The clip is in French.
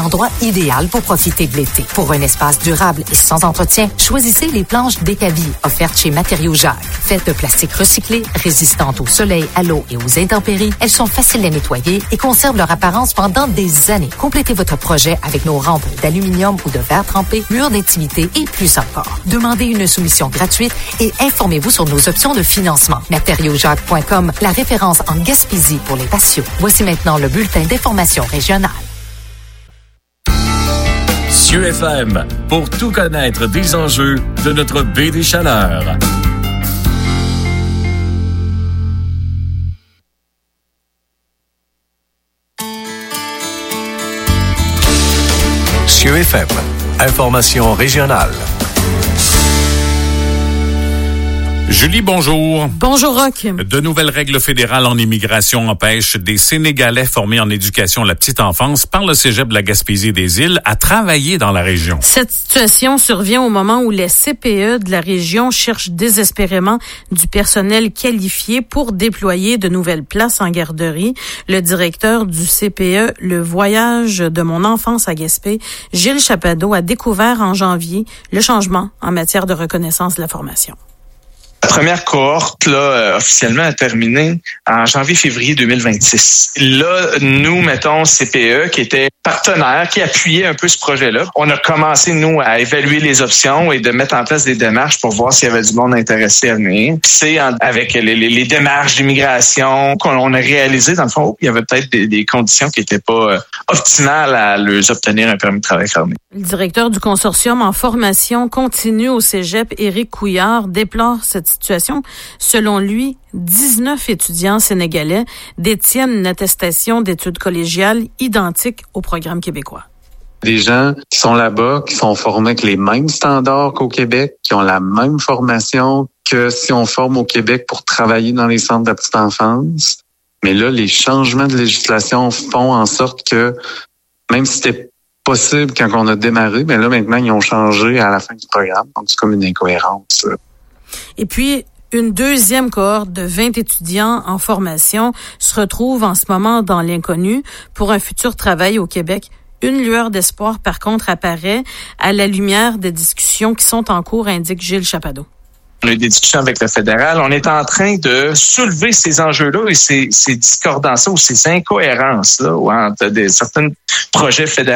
Endroit idéal pour profiter de l'été. Pour un espace durable et sans entretien, choisissez les planches Décavi offertes chez Matériaux Jacques. Faites de plastique recyclé, résistantes au soleil, à l'eau et aux intempéries, elles sont faciles à nettoyer et conservent leur apparence pendant des années. Complétez votre projet avec nos rampes d'aluminium ou de verre trempé, murs d'intimité et plus encore. Demandez une soumission gratuite et informez-vous sur nos options de financement. Matériauxjacques.com, la référence en Gaspésie pour les patios. Voici maintenant le bulletin d'information régionale. Cieux FM, pour tout connaître des enjeux de notre baie des Chaleurs. Cieux FM, information régionale. Julie, bonjour. Bonjour, Roch. De nouvelles règles fédérales en immigration empêchent des Sénégalais formés en éducation à la petite enfance par le Cégep de la Gaspésie des Îles à travailler dans la région. Cette situation survient au moment où les CPE de la région cherchent désespérément du personnel qualifié pour déployer de nouvelles places en garderie. Le directeur du CPE, le voyage de mon enfance à Gaspé, Gilles Chapado, a découvert en janvier le changement en matière de reconnaissance de la formation. La première cohorte, officiellement a terminé en janvier-février 2026. Là, nous, mettons, CPE, qui était partenaire, qui appuyait un peu ce projet-là. On a commencé, nous, à évaluer les options et de mettre en place des démarches pour voir s'il y avait du monde intéressé à venir. C'est avec les démarches d'immigration qu'on a réalisé, dans le fond, il y avait peut-être des conditions qui n'étaient pas optimales à leur obtenir un permis de travail fermé. Le directeur du consortium en formation continue au Cégep, Éric Couillard, déplore cette situation. Selon lui, 19 étudiants sénégalais détiennent une attestation d'études collégiales identique au programme québécois. Des gens qui sont là-bas, qui sont formés avec les mêmes standards qu'au Québec, qui ont la même formation que si on forme au Québec pour travailler dans les centres de la petite enfance. Mais là, les changements de législation font en sorte que, même si c'était possible quand on a démarré, mais là, maintenant, ils ont changé à la fin du programme. Donc, c'est comme une incohérence. Et puis, une deuxième cohorte de 20 étudiants en formation se retrouve en ce moment dans l'inconnu pour un futur travail au Québec. Une lueur d'espoir, par contre, apparaît à la lumière des discussions qui sont en cours, indique Gilles Chapado. On a eu des discussions avec le fédéral. On est en train de soulever ces enjeux-là et ces discordances ou ces incohérences-là entre certains projets fédéraux